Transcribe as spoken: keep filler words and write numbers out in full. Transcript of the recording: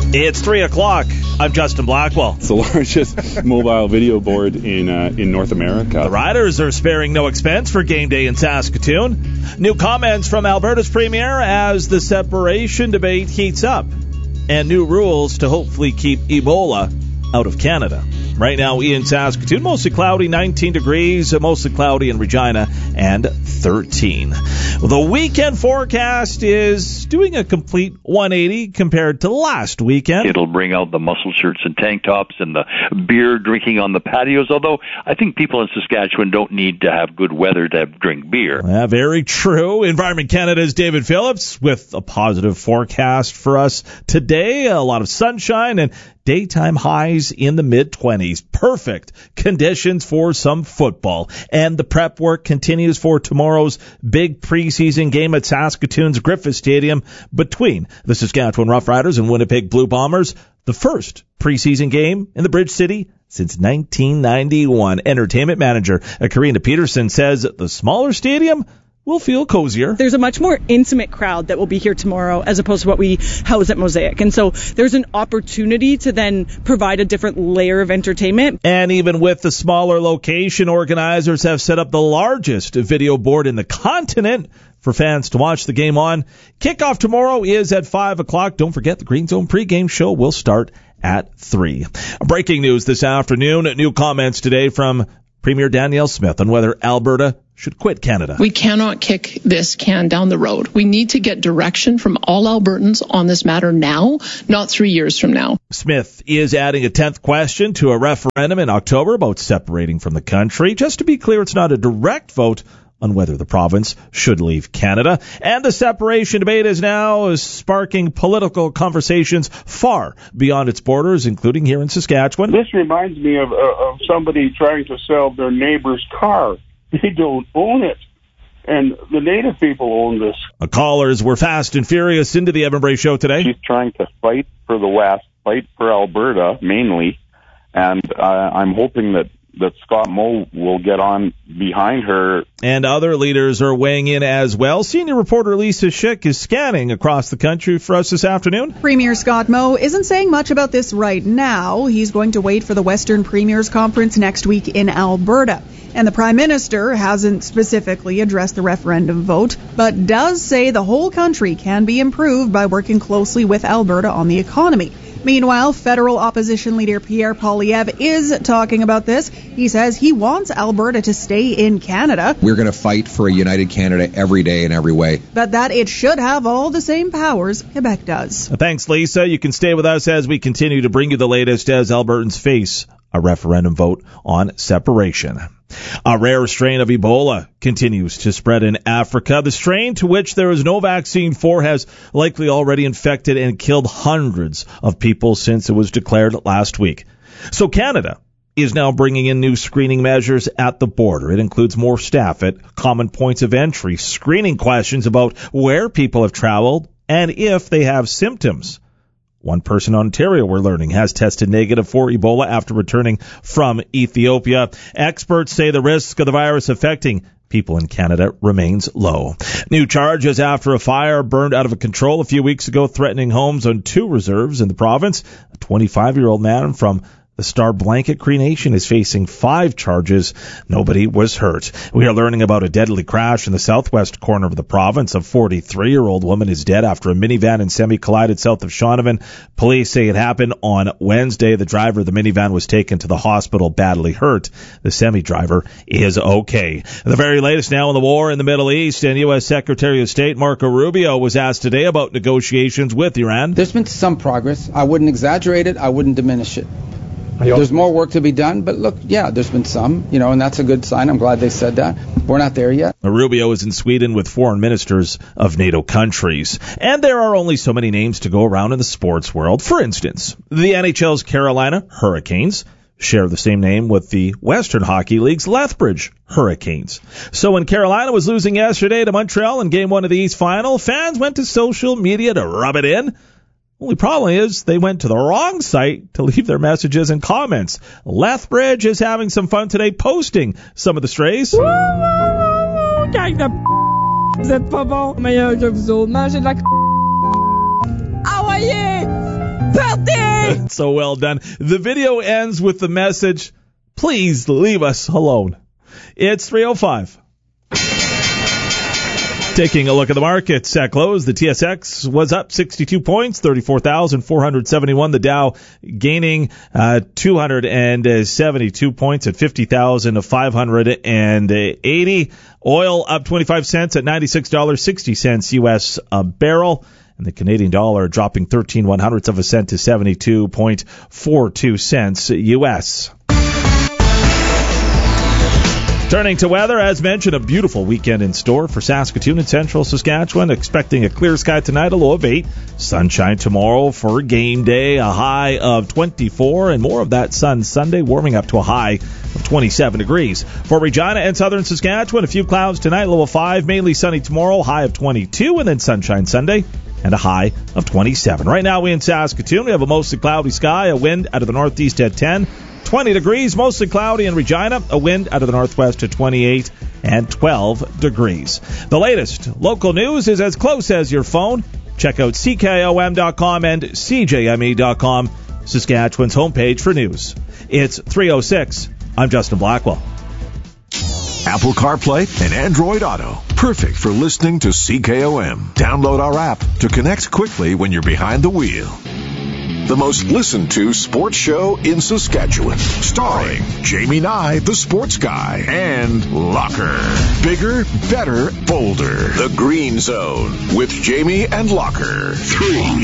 It's three o'clock. I'm Justin Blackwell. It's the largest mobile video board in uh, in North America. The Riders are sparing no expense for game day in Saskatoon. New comments from Alberta's Premier as the separation debate heats up. And new rules to hopefully keep Ebola out of Canada. Right now in Saskatoon, mostly cloudy, nineteen degrees, mostly cloudy in Regina, and thirteen. The weekend forecast is doing a complete one eighty compared to last weekend. It'll bring out the muscle shirts and tank tops and the beer drinking on the patios, although I think people in Saskatchewan don't need to have good weather to have, drink beer. Yeah, very true. Environment Canada's David Phillips with a positive forecast for us today. A lot of sunshine and daytime highs in the mid-twenties. Perfect conditions for some football. And the prep work continues for tomorrow's big preseason game at Saskatoon's Griffith Stadium between the Saskatchewan Roughriders and Winnipeg Blue Bombers. The first preseason game in the Bridge City since nineteen ninety-one. Entertainment manager Karina Peterson says the smaller stadium will feel cozier. There's a much more intimate crowd that will be here tomorrow as opposed to what we house at Mosaic. And so there's an opportunity to then provide a different layer of entertainment. And even with the smaller location, organizers have set up the largest video board in the continent for fans to watch the game on. Kickoff tomorrow is at five o'clock. Don't forget the Green Zone pregame show will start at three. Breaking news this afternoon. New comments today from Premier Danielle Smith on whether Alberta should quit Canada. We cannot kick this can down the road. We need to get direction from all Albertans on this matter now, not three years from now. Smith is adding a tenth question to a referendum in October about separating from the country. Just to be clear, it's not a direct vote on whether the province should leave Canada. And the separation debate is now sparking political conversations far beyond its borders, including here in Saskatchewan. This reminds me of, uh, of somebody trying to sell their neighbor's car. They don't own it. And the Native people own this. The callers were fast and furious into the Evan Bray Show today. She's trying to fight for the West, fight for Alberta mainly, and uh, I'm hoping that that Scott Moe will get on behind her. And other leaders are weighing in as well. Senior reporter Lisa Schick is scanning across the country for us this afternoon. Premier Scott Moe isn't saying much about this right now. He's going to wait for the Western Premiers Conference next week in Alberta. And the Prime Minister hasn't specifically addressed the referendum vote, but does say the whole country can be improved by working closely with Alberta on the economy. Meanwhile, federal opposition leader Pierre Poilievre is talking about this. He says he wants Alberta to stay in Canada. We're going to fight for a united Canada every day in every way. But that it should have all the same powers Quebec does. Thanks, Lisa. You can stay with us as we continue to bring you the latest as Albertans face a referendum vote on separation. A rare strain of Ebola continues to spread in Africa. The strain, to which there is no vaccine for, has likely already infected and killed hundreds of people since it was declared last week. So Canada is now bringing in new screening measures at the border. It includes more staff at common points of entry, screening questions about where people have traveled and if they have symptoms. One person in Ontario, we're learning, has tested negative for Ebola after returning from Ethiopia. Experts say the risk of the virus affecting people in Canada remains low. New charges after a fire burned out of control a few weeks ago, threatening homes on two reserves in the province. A twenty-five-year-old man from the Star Blanket Cree Nation is facing five charges. Nobody was hurt. We are learning about a deadly crash in the southwest corner of the province. A forty-three-year-old woman is dead after a minivan and semi collided south of Shaunavon. Police say it happened on Wednesday. The driver of the minivan was taken to the hospital badly hurt. The semi-driver is okay. The very latest now in the war in the Middle East, and U S Secretary of State Marco Rubio was asked today about negotiations with Iran. There's been some progress. I wouldn't exaggerate it. I wouldn't diminish it. There's more work to be done, but look, yeah, there's been some, you know, and that's a good sign. I'm glad they said that. We're not there yet. Rubio is in Sweden with foreign ministers of NATO countries. And there are only so many names to go around in the sports world. For instance, the N H L's Carolina Hurricanes share the same name with the Western Hockey League's Lethbridge Hurricanes. So when Carolina was losing yesterday to Montreal in Game one of the East Final, fans went to social media to rub it in. Only problem is they went to the wrong site to leave their messages and comments. Lethbridge is having some fun today posting some of the strays. Vous êtes pas bon, meilleur que vous autres. Mangez de la... Ah ouais! Pelty! So well done. The video ends with the message, please leave us alone. It's three oh five. Taking a look at the markets at close, the T S X was up sixty-two points, thirty-four thousand four hundred seventy-one. The Dow gaining uh, two hundred seventy-two points at fifty thousand five hundred eighty. Oil up twenty-five cents at ninety-six dollars and sixty cents U S a barrel. And the Canadian dollar dropping thirteen one hundredths of a cent to seventy-two point four two cents U S. Turning to weather, as mentioned, a beautiful weekend in store for Saskatoon and central Saskatchewan. Expecting a clear sky tonight, a low of eight. Sunshine tomorrow for game day, a high of twenty-four, and more of that sun Sunday, warming up to a high of twenty-seven degrees. For Regina and southern Saskatchewan, a few clouds tonight, low of five. Mainly sunny tomorrow, high of twenty-two, and then sunshine Sunday, and a high of twenty-seven. Right now, we in Saskatoon, we have a mostly cloudy sky, a wind out of the northeast at ten. twenty degrees, mostly cloudy in Regina, a wind out of the northwest at twenty-eight and twelve degrees. The latest local news is as close as your phone. Check out C K O M dot com and C J M E dot com, Saskatchewan's homepage for news. It's three oh six. I'm Justin Blackwell. Apple CarPlay and Android Auto. Perfect for listening to C K O M. Download our app to connect quickly when you're behind the wheel. The most listened to sports show in Saskatchewan. Starring Jamie Nye, the sports guy, and Locker. Bigger, better, bolder. The Green Zone with Jamie and Locker. Three.